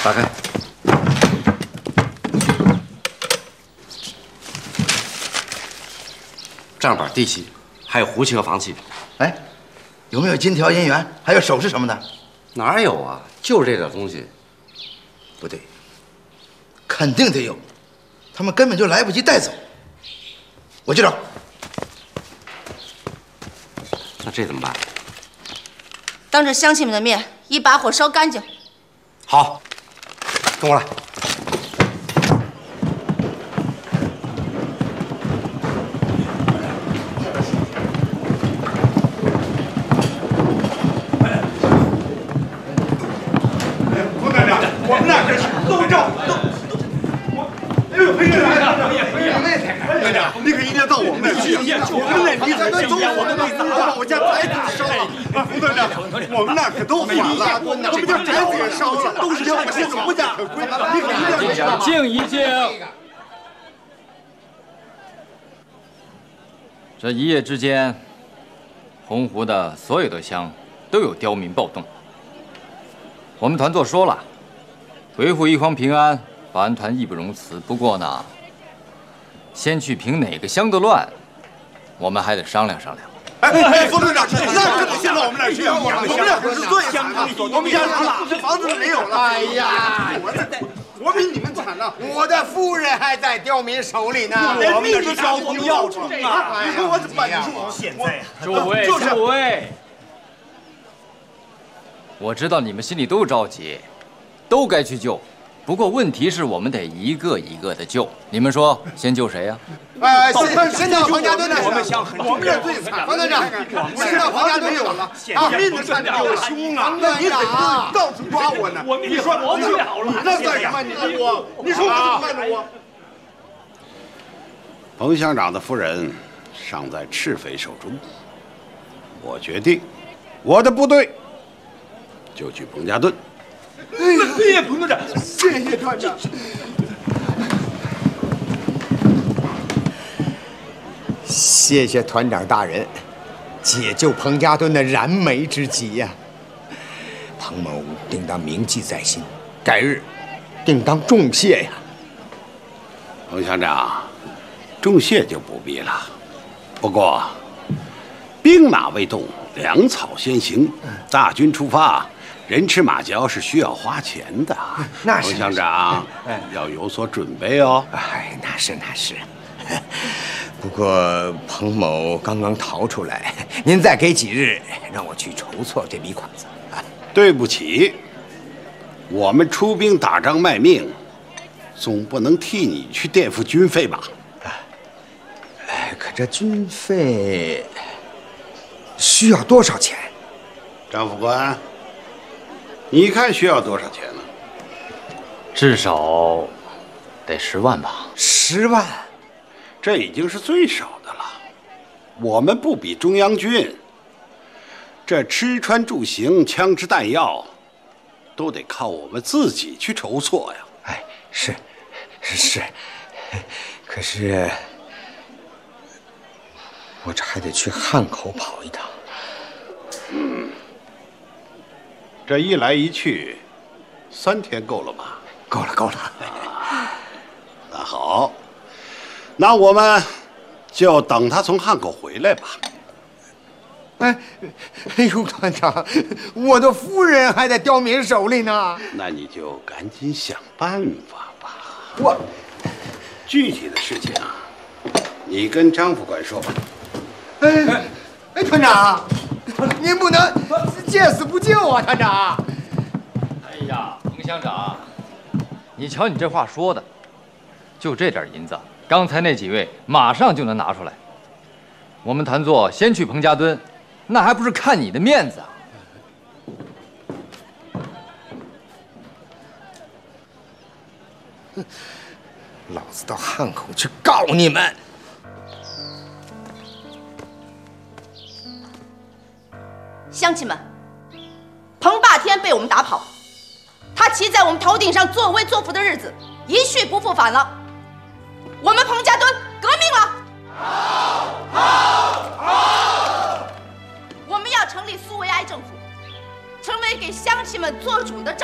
打开。账本、地契，还有胡契和房契。 哎，有没有金条、银元，还有首饰什么的？ 哪有啊？就是这点东西。 不对，肯定得有，他们根本就来不及带走。我去找。 那这怎么办？ 当着乡亲们的面，一把火烧干净。 好，跟我来。 冯站长，我们那可是都照都。哎呦，裴站长，队长，你可一定要到我们那儿去。我们那里咱们中我们那把我家宅子烧了。冯队长，我们那可都反了，我们家宅子也烧了，都是我现在无家可归。你可一定要静一静。这一夜之间，洪湖的所有的乡都有刁民暴动。我们团座说了，维护一方平安，保安团义不容辞。不过呢，先去平哪个乡的乱，我们还得商量商量。 哎，冯队长，那可得先到我们那儿去。我们那可是最惨的，我们家连房子都没有了。 哎呀， 我比你们惨呐！ 我的夫人还在刁民手里呢， 我们是交通要冲啊！你说我怎么办？你说现在诸位，诸位，我知道你们心里都着急，都该去救。不过问题是我们得一个一个的救。你们说先救谁呀？ 哎，先到庞家墩那儿。 我们这最惨。 冯队长，先到庞家墩有了。 啊，命的惨有凶啊！那你怎么到处抓我呢？你说我那算什么？你说我怎么办呢？我。 彭乡长的夫人尚在赤匪手中，我决定，我的部队就去彭家墩。 谢谢彭队长，谢谢团长。 谢谢团长大人，解救彭家墩的燃眉之急呀！彭某定当铭记在心，改日定当重谢呀。 彭乡长，重谢就不必了。不过，兵马未动，粮草先行，大军出发。人吃马嚼是需要花钱的， 那是彭乡长要有所准备哦。 哎，那是。不过彭某刚刚逃出来，您再给几日，让我去筹措这笔款子。 对不起，我们出兵打仗卖命，总不能替你去垫付军费吧？ 哎，可这军费需要多少钱？ 张副官。你看需要多少钱呢？ 至少得10万吧。 10万， 这已经是最少的了。我们不比中央军，这吃穿住行、枪支弹药，都得靠我们自己去筹措呀。 哎，是，可是我这还得去汉口跑一趟。 这一来一去，3天够了吧？ 够了。 那好，那我们就等他从汉口回来吧。 哎呦，团长，我的夫人还在刁民手里呢。 那你就赶紧想办法吧。 我具体的事情啊，你跟张副官说吧。 哎，团长，您不能见死不救啊，团长！ 哎呀，彭乡长，你瞧你这话说的，就这点银子，刚才那几位马上就能拿出来。我们团座先去彭家墩，那还不是看你的面子啊！ 老子到汉口去告你们！ 乡亲们，彭霸天被我们打跑，他骑在我们头顶上作威作福的日子一去不复返了。我们彭家墩革命了！好！我们要成立苏维埃政府，成为给乡亲们做主的政府。